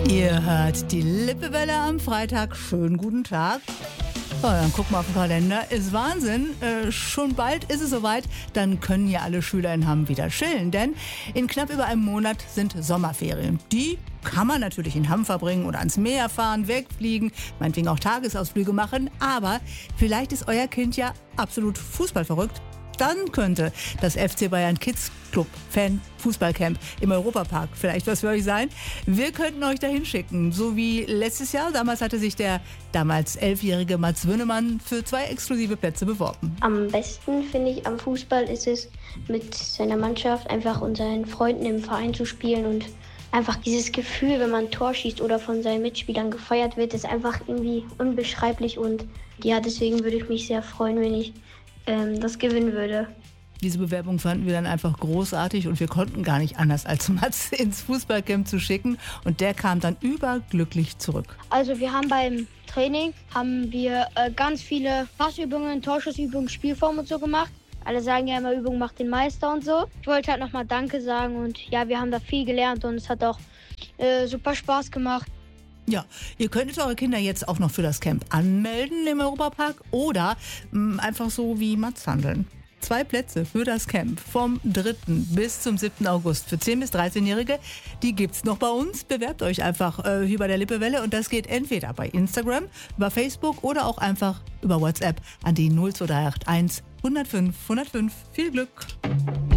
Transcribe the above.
Ihr hört die Lippewelle am Freitag. Schönen guten Tag. So, dann guck mal auf den Kalender. Ist Wahnsinn. Schon bald ist es soweit. Dann können ja alle Schüler in Hamm wieder chillen. Denn in knapp über einem Monat sind Sommerferien. Die kann man natürlich in Hamm verbringen oder ans Meer fahren, wegfliegen, meinetwegen auch Tagesausflüge machen. Aber vielleicht ist euer Kind ja absolut fußballverrückt. Dann könnte das FC Bayern Kids Club Fan Fußballcamp im Europapark vielleicht was für euch sein. Wir könnten euch dahin schicken, so wie letztes Jahr. Damals hatte sich der damals 11-jährige Mats Wünnemann für 2 exklusive Plätze beworben. Am besten finde ich am Fußball ist es, mit seiner Mannschaft einfach und seinen Freunden im Verein zu spielen und einfach dieses Gefühl, wenn man ein Tor schießt oder von seinen Mitspielern gefeiert wird, ist einfach irgendwie unbeschreiblich und ja, deswegen würde ich mich sehr freuen, wenn ich das gewinnen würde. Diese Bewerbung fanden wir dann einfach großartig und wir konnten gar nicht anders, als Mats ins Fußballcamp zu schicken. Und der kam dann überglücklich zurück. Also wir haben beim Training ganz viele Passübungen, Torschussübungen, Spielformen und so gemacht. Alle sagen ja immer, Übung macht den Meister und so. Ich wollte halt nochmal Danke sagen und ja, wir haben da viel gelernt und es hat auch super Spaß gemacht. Ja, ihr könntet eure Kinder jetzt auch noch für das Camp anmelden im Europapark oder einfach so wie Mats handeln. 2 Plätze für das Camp vom 3. bis zum 7. August für 10- bis 13-Jährige. Die gibt's noch bei uns. Bewerbt euch einfach hier bei der Lippewelle und das geht entweder bei Instagram, über Facebook oder auch einfach über WhatsApp an die 02381 105 105. Viel Glück!